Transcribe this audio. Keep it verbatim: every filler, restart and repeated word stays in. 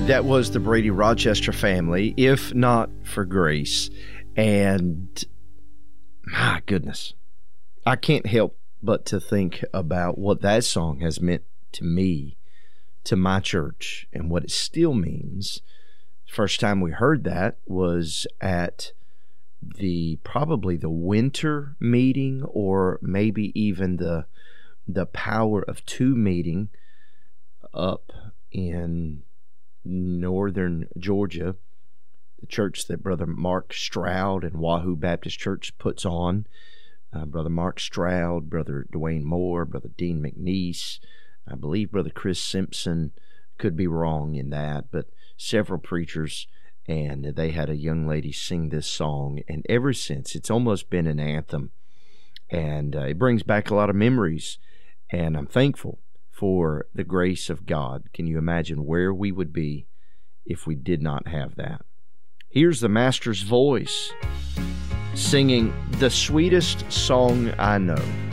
That was the Brady Rochester family, If Not for Grace. And my goodness, I can't help but to think about what that song has meant to me, to my church, and what it still means. First time we heard that was at the probably the winter meeting, or maybe even the the Power of Two meeting up in northern Georgia, the church that Brother Mark Stroud and Wahoo Baptist Church puts on. Uh, Brother Mark Stroud, Brother Dwayne Moore, Brother Dean McNeese, I believe Brother Chris Simpson, could be wrong in that, but several preachers, and they had a young lady sing this song, and ever since it's almost been an anthem, and uh, it brings back a lot of memories, and I'm thankful for the grace of God. Can you imagine where we would be if we did not have that? Here's the Master's voice singing The Sweetest Song I Know.